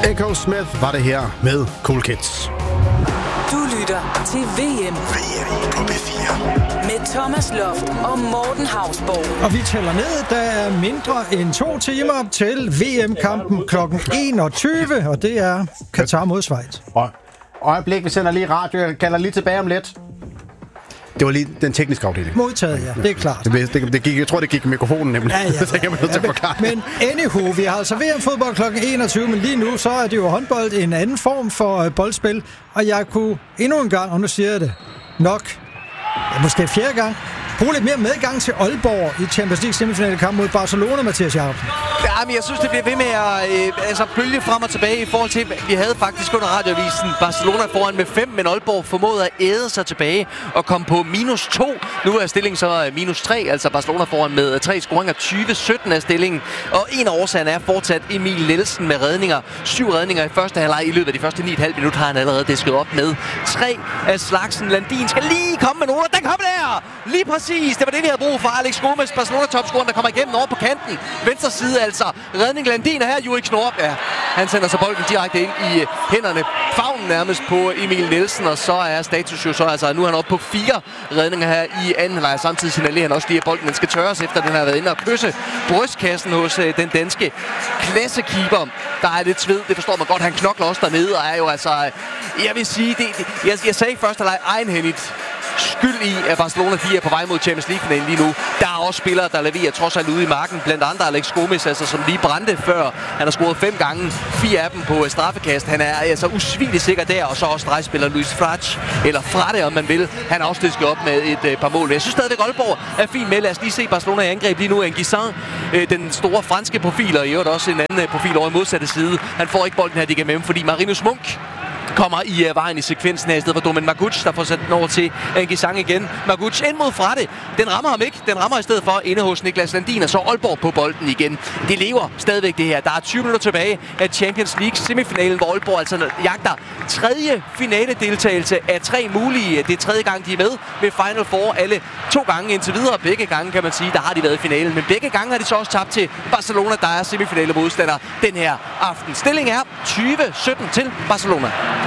Echo Smith var det her med Cool Kids. Du lytter til VM på P4 med Thomas Loft og Morten Hausborg. Og vi tæller ned, der er mindre end 2 timer til VM-kampen kl. 21, og det er Katar mod Schweiz. Øjeblik, vi sender lige radio. Jeg kalder lige tilbage om lidt. Det var lige den tekniske afdeling. Modtaget, ja. Det er klart. Det gik, jeg tror, det gik med mikrofonen nemlig. Men anywho, vi har altså VM-fodbold kl. 21, men lige nu så er det jo håndbold en anden form for boldspil. Og jeg kunne endnu en gang, og nu siger jeg det nok, måske fjerde gang, bruge lidt mere medgang til Aalborg i Champions League semifinale kamp mod Barcelona, Mathias Jacobsen. Ja, men jeg synes, det bliver ved med at bølge frem og tilbage i forhold til, vi havde faktisk under radioavisen Barcelona foran med 5, men Aalborg formåede at æde sig tilbage og kom på -2. Nu er stillingen så -3, altså Barcelona foran med 3 scoringer, 20-17 af stillingen. Og en af årsagerne er fortsat Emil Nielsen med redninger. 7 redninger i første halvleg. I løbet af de første 9,5 minutter har han allerede disket op med 3 af slagsen. Landin skal lige komme med nogen, den kom der! Lige præcis, det var det, vi havde brug for. Alex Gomes, Barcelona-topscoren, der kommer igennem over på kanten. Venstre side altså. Redning Landin, og her Juri Knorp. Ja, han sender så bolden direkte ind i hænderne. Favnen nærmest på Emil Nielsen, og så er status jo så altså, nu er han oppe på 4 redninger her i anden halvleg. Samtidig signalerer han også lige, at bolden skal tørres, efter den har været inde og kysse brystkassen hos den danske klassekeeper. Der er lidt sved, det forstår man godt. Han knokler også dernede, og er jo altså, jeg vil sige, jeg sagde i første halvleg egenhændigt skyld i, at Barcelona de er på vej mod Champions League-finalen lige nu. Der er også spillere, der leverer trods alt ude i marken. Blandt andre Alex Gomes, altså, som lige brændte før. Han har scoret 5 gange, 4 af dem på straffekast. Han er altså usvigelig sikker der. Og så også stregspiller Luis Frage, eller Frade, om man vil. Han har også disket op med et par mål. Jeg synes stadigvæk, Aalborg er fint med. Lad os lige se Barcelona i angreb lige nu. Nguissan, den store franske profil, og i øvrigt også en anden profil over i modsatte side. Han får ikke bolden her, de kan med, fordi Marinus Munk kommer i vejen i sekvensen her, i stedet for Domen Maguc, der får sat den over til Nguissan igen. Maguc ind mod Frade. Den rammer ham ikke. Den rammer i stedet for inde hos Niklas Landin, og så Aalborg på bolden igen. Det lever stadigvæk det her. Der er 20 minutter tilbage af Champions League semifinalen, hvor Aalborg altså jagter 3. finale-deltagelse af 3 mulige. Det er 3. gang, de er med ved Final Four. Alle 2 gange indtil videre. Begge gange, kan man sige, der har de været i finalen. Men begge gange har de så også tabt til Barcelona, der er semifinale modstander den her aften. Stillingen er 20-17 til Barcelona.